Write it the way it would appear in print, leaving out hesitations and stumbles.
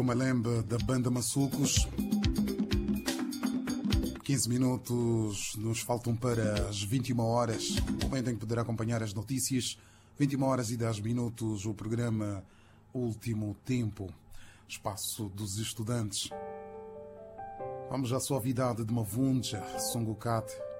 com Malemba da banda Maçucos. 15 minutos nos faltam para as 21 horas. O momento em que poderá acompanhar as notícias. 21 horas e 10 minutos, o programa Último Tempo, espaço dos estudantes. Vamos à suavidade de Mavunja, Songokat.